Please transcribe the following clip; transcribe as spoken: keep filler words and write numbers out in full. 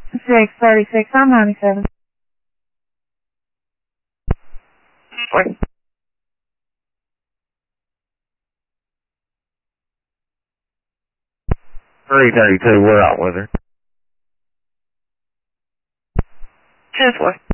six thirty-six on ninety-seven. What? three thirty-two, we're out with her. Ten four.